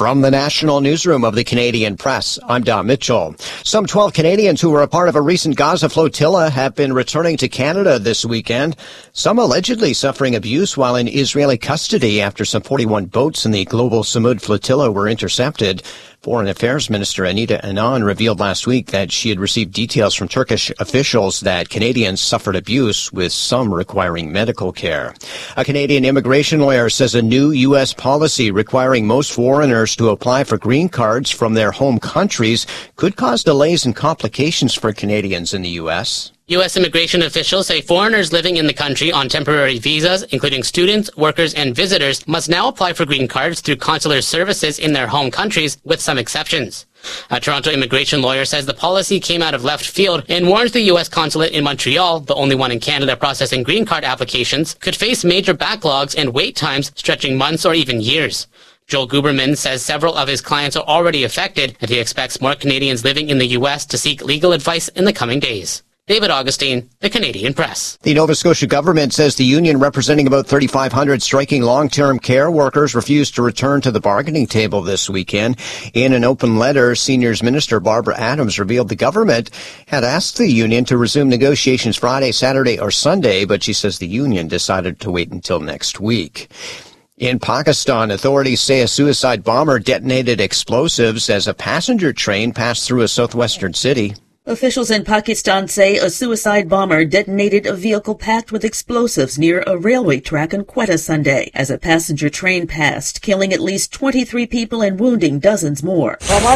From the National Newsroom of the Canadian Press, I'm Don Mitchell. Some 12 Canadians who were a part of a recent Gaza flotilla have been returning to Canada this weekend, some allegedly suffering abuse while in Israeli custody after some 41 boats in the global Samud flotilla were intercepted. Foreign Affairs Minister Anita Anand revealed last week that she had received details from Turkish officials that Canadians suffered abuse, with some requiring medical care. A Canadian immigration lawyer says a new U.S. policy requiring most foreigners to apply for green cards from their home countries could cause delays and complications for Canadians in the U.S. U.S. immigration officials say foreigners living in the country on temporary visas, including students, workers, and visitors, must now apply for green cards through consular services in their home countries, with some exceptions. A Toronto immigration lawyer says the policy came out of left field and warns the U.S. consulate in Montreal, the only one in Canada processing green card applications, could face major backlogs and wait times stretching months or even years. Joel Guberman says several of his clients are already affected, and he expects more Canadians living in the U.S. to seek legal advice in the coming days. David Augustine, The Canadian Press. The Nova Scotia government says the union representing about 3,500 striking long-term care workers refused to return to the bargaining table this weekend. In an open letter, Seniors Minister Barbara Adams revealed the government had asked the union to resume negotiations Friday, Saturday, or Sunday, but she says the union decided to wait until next week. In Pakistan, authorities say a suicide bomber detonated explosives as a passenger train passed through a southwestern city. Officials in Pakistan say a suicide bomber detonated a vehicle packed with explosives near a railway track in Quetta Sunday as a passenger train passed, killing at least 23 people and wounding dozens more.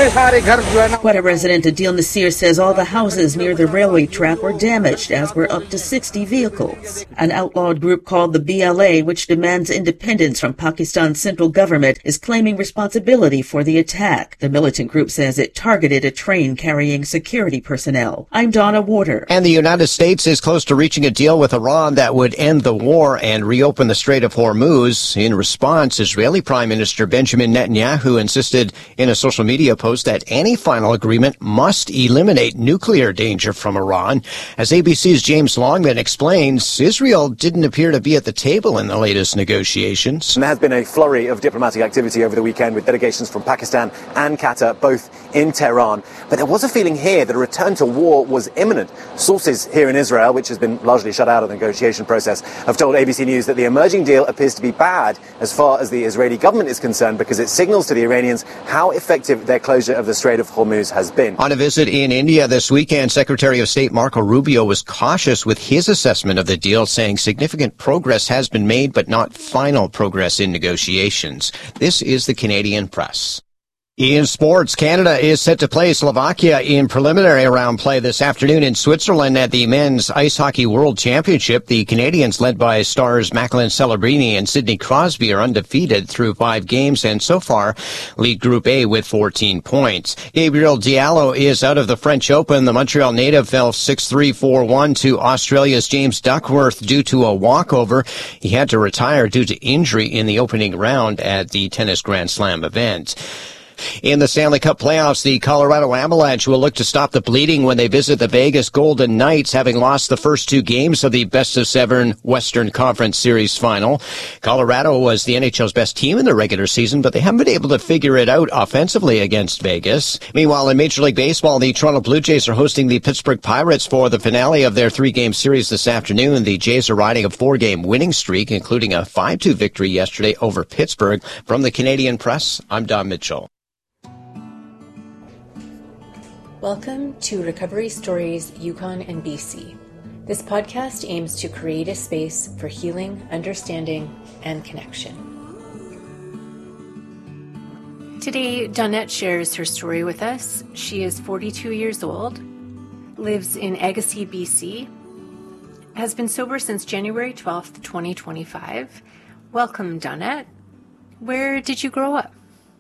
Quetta resident Adil Nasir says all the houses near the railway track were damaged, as were up to 60 vehicles. An outlawed group called the BLA, which demands independence from Pakistan's central government, is claiming responsibility for the attack. The militant group says it targeted a train carrying security personnel. I'm Donna Warder. And the United States is close to reaching a deal with Iran that would end the war and reopen the Strait of Hormuz. In response, Israeli Prime Minister Benjamin Netanyahu insisted in a social media post that any final agreement must eliminate nuclear danger from Iran. As ABC's James Longman explains, Israel didn't appear to be at the table in the latest negotiations. And there has been a flurry of diplomatic activity over the weekend with delegations from Pakistan and Qatar, both in Tehran. But there was a feeling here that a return to war was imminent. Sources here in Israel, which has been largely shut out of the negotiation process, have told ABC News that the emerging deal appears to be bad as far as the Israeli government is concerned, because it signals to the Iranians how effective their closure of the Strait of Hormuz has been. On a visit in India this weekend, Secretary of State Marco Rubio was cautious with his assessment of the deal, saying significant progress has been made, but not final progress in negotiations. This is the Canadian Press. In sports, Canada is set to play Slovakia in preliminary round play this afternoon in Switzerland at the Men's Ice Hockey World Championship. The Canadians, led by stars Macklin Celebrini and Sidney Crosby, are undefeated through 5 games and so far lead Group A with 14 points. Gabriel Diallo is out of the French Open. The Montreal native fell 6-3, 4-1 to Australia's James Duckworth due to a walkover. He had to retire due to injury in the opening round at the Tennis Grand Slam event. In the Stanley Cup playoffs, the Colorado Avalanche will look to stop the bleeding when they visit the Vegas Golden Knights, having lost the first 2 games of the best-of-7 Western Conference Series final. Colorado was the NHL's best team in the regular season, but they haven't been able to figure it out offensively against Vegas. Meanwhile, in Major League Baseball, the Toronto Blue Jays are hosting the Pittsburgh Pirates for the finale of their 3-game series this afternoon. The Jays are riding a 4-game winning streak, including a 5-2 victory yesterday over Pittsburgh. From the Canadian Press, I'm Don Mitchell. Welcome to Recovery Stories Yukon and BC. This podcast aims to create a space for healing, understanding, and connection. Today, Donette shares her story with us. She is 42 years old, lives in Agassiz, BC, has been sober since January 12th, 2025. Welcome, Donette. Where did you grow up?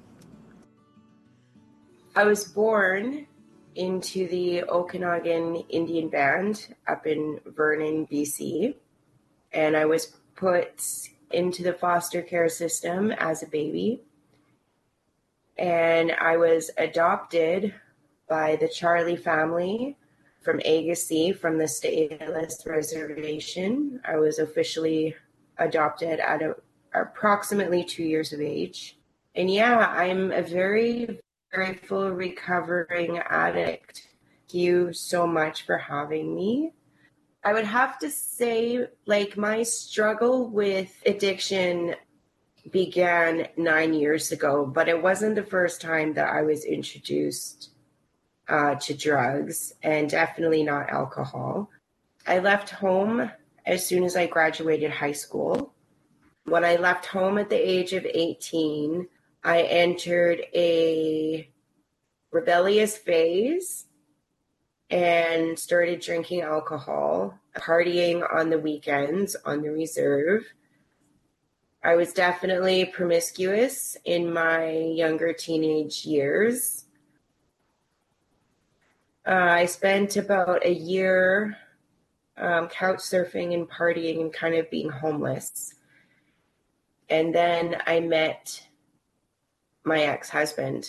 I was born into the Okanagan Indian Band up in Vernon, BC. And I was put into the foster care system as a baby. And I was adopted by the Charlie family from Agassiz, from the Stateless Reservation. I was officially adopted at approximately 2 years of age. And yeah, I'm a very grateful recovering addict. Thank you so much for having me. I would have to say, like, my struggle with addiction began 9 years ago, but it wasn't the first time that I was introduced to drugs, and definitely not alcohol. I left home as soon as I graduated high school. When I left home at the age of 18, I entered a rebellious phase and started drinking alcohol, partying on the weekends on the reserve. I was definitely promiscuous in my younger teenage years. I spent about a year couch surfing and partying and kind of being homeless. And then I met my ex-husband.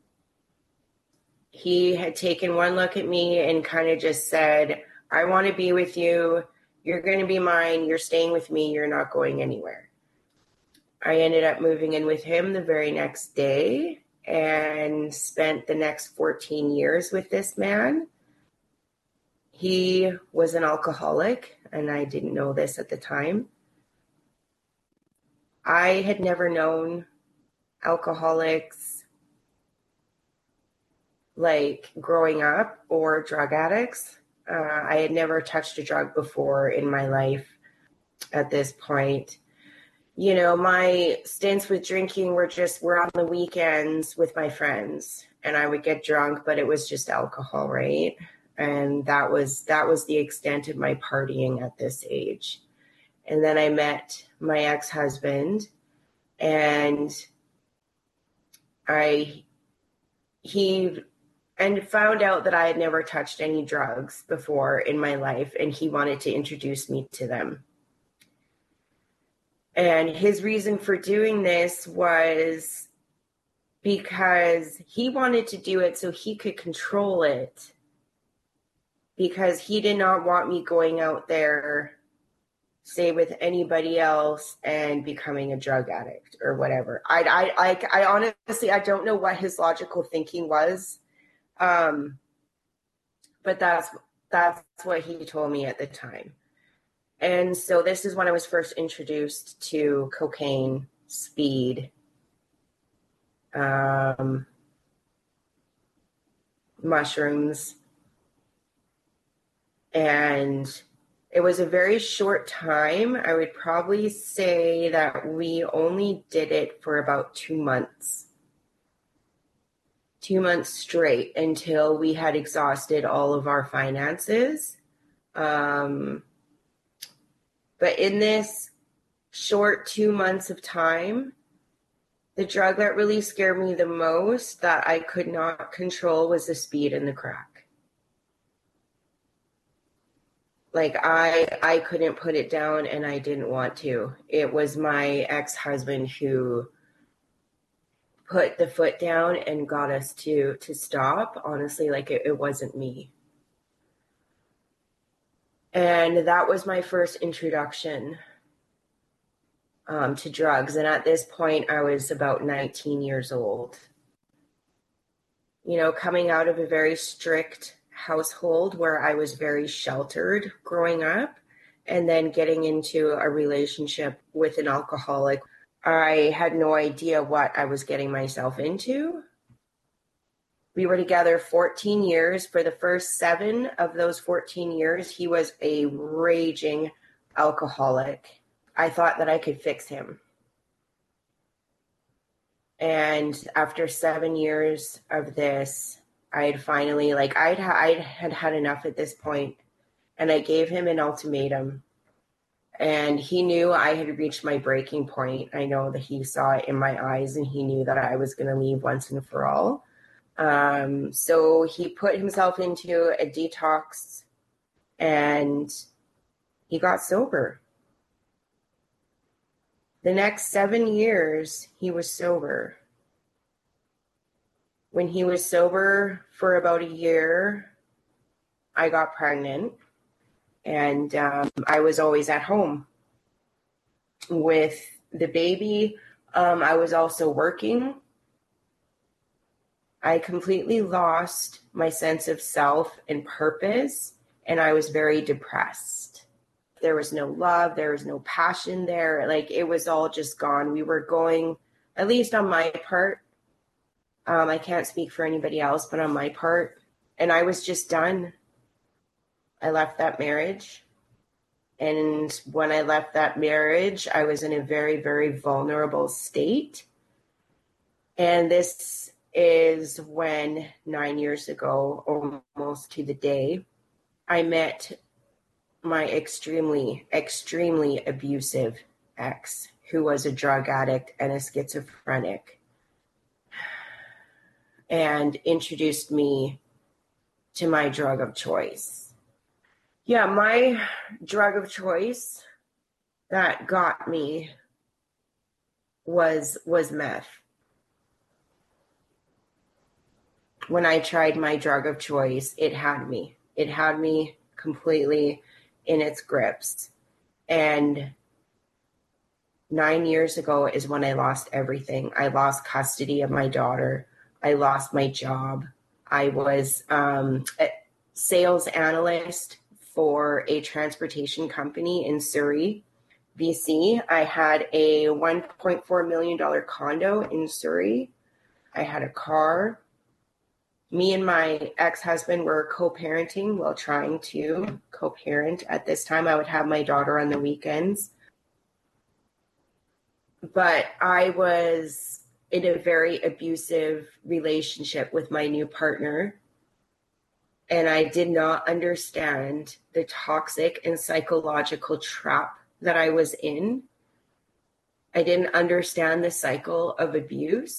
He had taken one look at me and kind of just said, I want to be with you. You're going to be mine. You're staying with me. You're not going anywhere. I ended up moving in with him the very next day and spent the next 14 years with this man. He was an alcoholic, and I didn't know this at the time. I had never known alcoholics like growing up or drug addicts. I had never touched a drug before in my life at this point. You know, my stints with drinking were on the weekends with my friends, and I would get drunk, but it was just alcohol, right? And that was the extent of my partying at this age. And then I met my ex-husband, and he found out that I had never touched any drugs before in my life, and he wanted to introduce me to them. And his reason for doing this was because he wanted to do it so he could control it, because he did not want me going out there, say, with anybody else and becoming a drug addict or whatever. I honestly, I don't know what his logical thinking was. But that's what he told me at the time. And so this is when I was first introduced to cocaine, speed, mushrooms. And it was a very short time. I would probably say that we only did it for about 2 months. 2 months straight until we had exhausted all of our finances. But in this short 2 months of time, the drug that really scared me the most that I could not control was the speed and the crack. Like I couldn't put it down, and I didn't want to. It was my ex-husband who put the foot down and got us to stop. Honestly, like it wasn't me. And that was my first introduction to drugs. And at this point, I was about 19 years old. You know, coming out of a very strict household where I was very sheltered growing up, and then getting into a relationship with an alcoholic, I had no idea what I was getting myself into. We were together 14 years. For the first 7 of those 14 years, he was a raging alcoholic. I thought that I could fix him. And after 7 years of this, I had finally, I had had enough at this point, and I gave him an ultimatum. And he knew I had reached my breaking point. I know that he saw it in my eyes, and he knew that I was going to leave once and for all. So he put himself into a detox, and he got sober. The next 7 years, he was sober. When he was sober for about a year, I got pregnant, and I was always at home with the baby I was also working. I completely lost my sense of self and purpose, and I was very depressed. There was no love, there was no passion there. Like, it was all just gone. We were going, at least on my part, I can't speak for anybody else, but on my part, and I was just done. I left that marriage. And when I left that marriage, I was in a very, very vulnerable state. And this is when 9 years ago, almost to the day, I met my extremely, extremely abusive ex, who was a drug addict and a schizophrenic, and introduced me to my drug of choice. Yeah, my drug of choice that got me was meth. When I tried my drug of choice, it had me. It had me completely in its grips. And 9 years ago is when I lost everything. I lost custody of my daughter. I lost my job. I was a sales analyst for a transportation company in Surrey, BC. I had a $1.4 million condo in Surrey. I had a car. Me and my ex-husband were co-parenting, while trying to co-parent. At this time, I would have my daughter on the weekends. But I was in a very abusive relationship with my new partner. And I did not understand the toxic and psychological trap that I was in. I didn't understand the cycle of abuse.